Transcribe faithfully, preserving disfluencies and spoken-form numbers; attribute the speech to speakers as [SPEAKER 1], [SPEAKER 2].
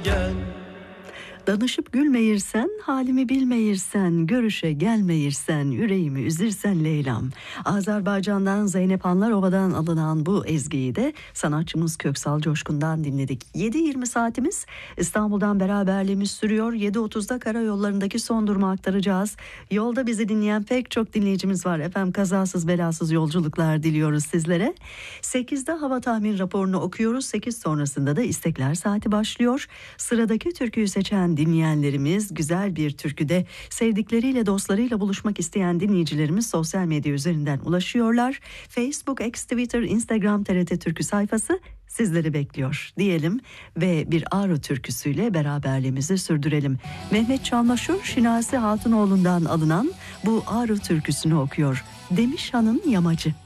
[SPEAKER 1] gel.
[SPEAKER 2] Danışıp gülmeyirsen, halimi bilmeyirsen, görüşe gelmeyirsen, yüreğimi üzürsen Leylam. Azerbaycan'dan Zeynep Anlarova'dan alınan bu ezgiyi de sanatçımız Köksal Coşkun'dan dinledik. yedi yirmi saatimiz İstanbul'dan beraberliğimiz sürüyor. yedi otuzda karayollarındaki son durumu aktaracağız. Yolda bizi dinleyen pek çok dinleyicimiz var. Efendim kazasız belasız yolculuklar diliyoruz sizlere. sekizde hava tahmin raporunu okuyoruz. sekiz sonrasında da istekler saati başlıyor. Sıradaki türküyü seçen dinleyenlerimiz, güzel bir türküde sevdikleriyle dostlarıyla buluşmak isteyen dinleyicilerimiz sosyal medya üzerinden ulaşıyorlar. Facebook, X, Twitter, Instagram T R T Türkü sayfası sizleri bekliyor diyelim ve bir Ağrı türküsüyle beraberliğimizi sürdürelim. Mehmet Çalmaşur Şinasi Hatınoğlu'ndan alınan bu Ağrı türküsünü okuyor. Demiş Han'ın Yamacı.